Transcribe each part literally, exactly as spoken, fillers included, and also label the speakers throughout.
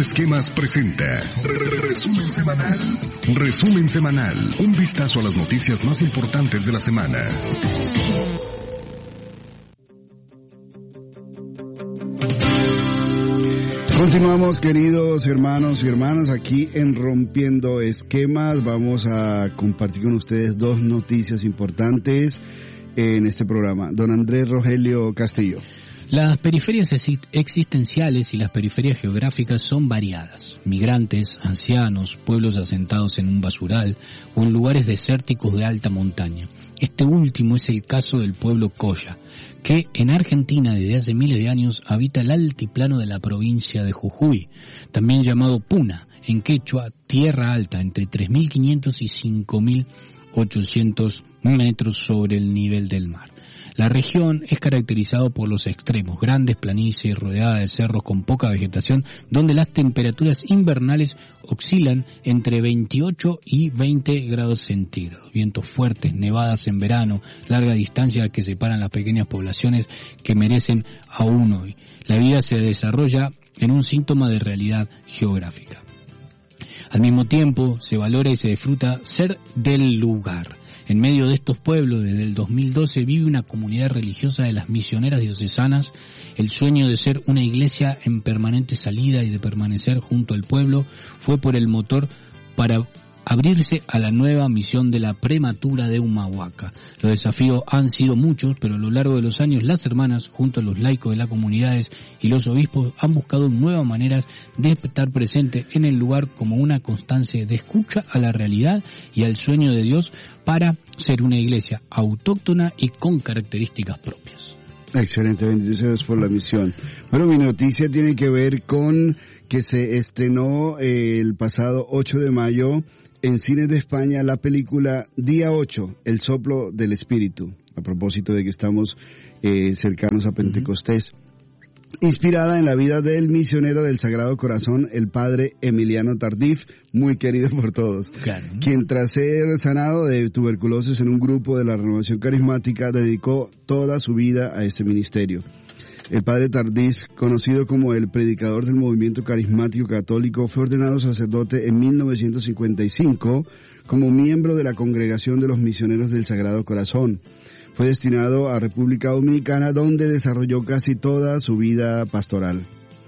Speaker 1: Esquemas presenta Resumen Semanal. Resumen Semanal. Un vistazo a las noticias más importantes de la semana.
Speaker 2: Continuamos, queridos hermanos y hermanas, aquí en Rompiendo Esquemas. Vamos a compartir con ustedes dos noticias importantes en este programa. Don Andrés Rogelio Castillo.
Speaker 3: Las periferias existenciales y las periferias geográficas son variadas. Migrantes, ancianos, pueblos asentados en un basural o en lugares desérticos de alta montaña. Este último es el caso del pueblo Colla, que en Argentina desde hace miles de años habita el altiplano de la provincia de Jujuy, también llamado Puna, en quechua, tierra alta, entre tres mil quinientos y cinco mil ochocientos metros sobre el nivel del mar. La región es caracterizada por los extremos, grandes planicies rodeadas de cerros con poca vegetación, donde las temperaturas invernales oscilan entre veintiocho y veinte grados centígrados. Vientos fuertes, nevadas en verano, larga distancia que separan las pequeñas poblaciones que merecen aún hoy. La vida se desarrolla en un síntoma de realidad geográfica. Al mismo tiempo, se valora y se disfruta ser del lugar. En medio de estos pueblos, desde el dos mil doce, vive una comunidad religiosa de las misioneras diocesanas. El sueño de ser una iglesia en permanente salida y de permanecer junto al pueblo fue por el motor para abrirse a la nueva misión de la prematura de Humahuaca. Los desafíos han sido muchos, pero a lo largo de los años las hermanas, junto a los laicos de las comunidades y los obispos, han buscado nuevas maneras de estar presentes en el lugar como una constancia de escucha a la realidad y al sueño de Dios para ser una iglesia autóctona y con características propias.
Speaker 2: Excelente, bendiciones por la misión. Bueno, mi noticia tiene que ver con que se estrenó eh, el pasado ocho de mayo en cines de España la película Día ocho, El soplo del espíritu, a propósito de que estamos eh, cercanos a Pentecostés. Uh-huh. Inspirada en la vida del misionero del Sagrado Corazón, el padre Emiliano Tardif, muy querido por todos, claro, quien tras ser sanado de tuberculosis en un grupo de la Renovación Carismática, dedicó toda su vida a este ministerio. El padre Tardif, conocido como el predicador del movimiento carismático católico, fue ordenado sacerdote en mil novecientos cincuenta y cinco como miembro de la Congregación de los Misioneros del Sagrado Corazón. Fue destinado a República Dominicana, donde desarrolló casi toda su vida pastoral,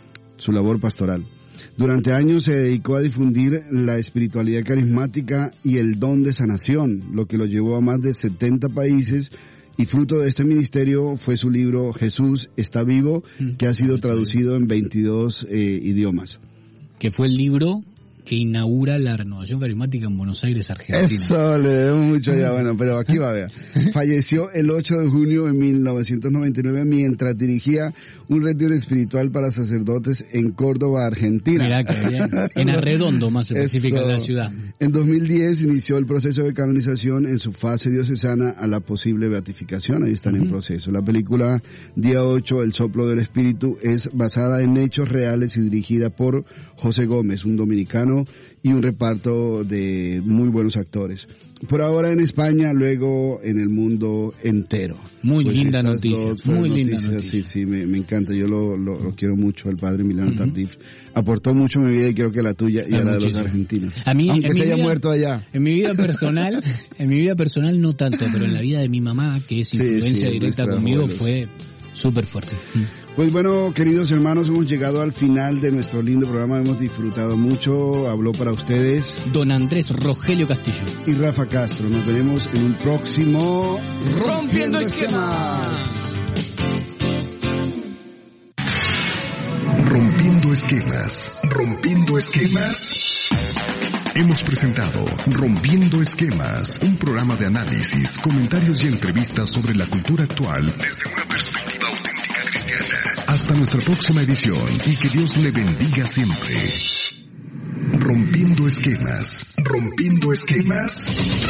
Speaker 2: su labor pastoral. Durante años se dedicó a difundir la espiritualidad carismática y el don de sanación, lo que lo llevó a más de setenta países. Y fruto de este ministerio fue su libro Jesús está vivo, que ha sido traducido en veintidós eh, idiomas.
Speaker 3: Que fue el libro que inaugura la Renovación Carismática en Buenos Aires, Argentina.
Speaker 2: Eso, le debemos mucho ya, bueno, pero aquí va a ver. Falleció el ocho de junio de mil novecientos noventa y nueve mientras dirigía un retiro espiritual para sacerdotes en Córdoba, Argentina.
Speaker 3: Mirá que bien. En Arredondo, más específica de la ciudad.
Speaker 2: En dos mil diez inició el proceso de canonización en su fase diocesana a la posible beatificación. Ahí están uh-huh. en proceso. La película Día ocho, El soplo del espíritu, es basada en hechos reales y dirigida por José Gómez, un dominicano, y un reparto de muy buenos actores. Por ahora en España, luego en el mundo entero.
Speaker 3: Muy pues linda noticia, muy linda
Speaker 2: noticias,
Speaker 3: noticia.
Speaker 2: Sí, sí, me, me encanta, yo lo, lo, lo quiero mucho, el padre Emiliano uh-huh. Tardif. Aportó mucho a mi vida y creo que a la tuya y a, a la muchísimo. De los argentinos.
Speaker 3: A mí,
Speaker 2: aunque se haya
Speaker 3: vida,
Speaker 2: muerto allá.
Speaker 3: En mi vida personal, en mi vida personal no tanto, pero en la vida de mi mamá, que es influencia sí, sí, directa conmigo, abuelos. Fue súper fuerte.
Speaker 2: Pues bueno, queridos hermanos, hemos llegado al final de nuestro lindo programa, hemos disfrutado mucho, habló para ustedes
Speaker 3: Don Andrés Rogelio Castillo
Speaker 2: y Rafa Castro. Nos veremos en un próximo
Speaker 3: Rompiendo Esquemas.
Speaker 1: Rompiendo Esquemas, Rompiendo Esquemas. Hemos presentado Rompiendo Esquemas, un programa de análisis, comentarios y entrevistas sobre la cultura actual desde una perspectiva auténtica cristiana. Hasta nuestra próxima edición y que Dios le bendiga siempre. Rompiendo Esquemas, Rompiendo Esquemas.